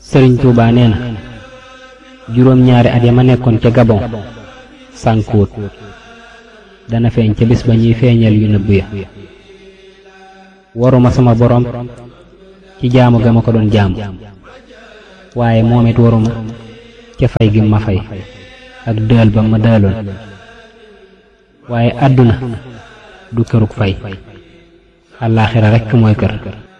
Sëriñ Tuubaa nee na juróom-ñaari at ya ma nekkoon ca Gabon sànkuwut dana feeñ ca bis ba ñuy feeñal yu nëbb ya. waruma sama boroom ci jaamu ga ma ko doon jaamu waaye moom it waruma ca fay gi ma fay ak dël ba ma dëloon waaye àdduna du kërug fay àllaaxira rekk mooy kër.